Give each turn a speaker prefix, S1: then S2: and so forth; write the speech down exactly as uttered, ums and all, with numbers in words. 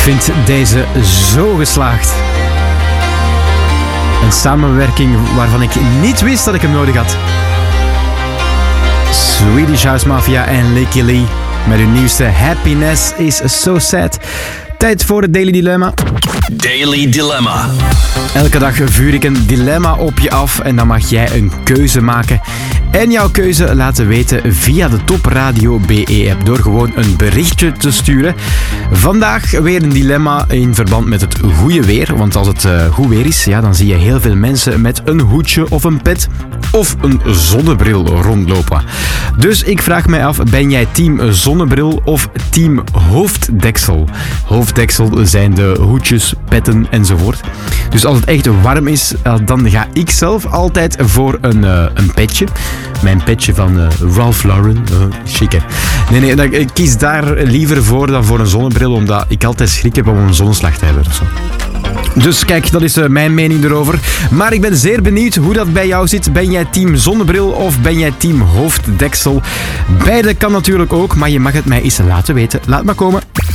S1: vind deze zo geslaagd. Een samenwerking waarvan ik niet wist dat ik hem nodig had. Swedish House Mafia en Licky Lee met hun nieuwste Happiness is So Sad. Tijd voor het Daily Dilemma.
S2: Daily Dilemma.
S1: Elke dag vuur ik een dilemma op je af en dan mag jij een keuze maken. En jouw keuze laten weten via de Top Radio B E-app door gewoon een berichtje te sturen. Vandaag weer een dilemma in verband met het goede weer. Want als het uh, goed weer is, ja, dan zie je heel veel mensen met een hoedje of een pet of een zonnebril rondlopen. Dus ik vraag mij af, ben jij team zonnebril of team hoofddeksel? Hoofddeksel zijn de hoedjes, petten enzovoort. Dus als het echt warm is, dan ga ik zelf altijd voor een, uh, een petje. Mijn petje van uh, Ralph Lauren. Uh, chic, hè? Nee, nee, dan, ik kies daar liever voor dan voor een zonnebril, omdat ik altijd schrik heb om een zonneslag te hebben. Ofzo. Dus kijk, dat is uh, mijn mening erover. Maar ik ben zeer benieuwd hoe dat bij jou zit. Ben jij team zonnebril of ben jij team hoofddeksel? Beide kan natuurlijk ook, maar je mag het mij eens laten weten. Laat maar komen.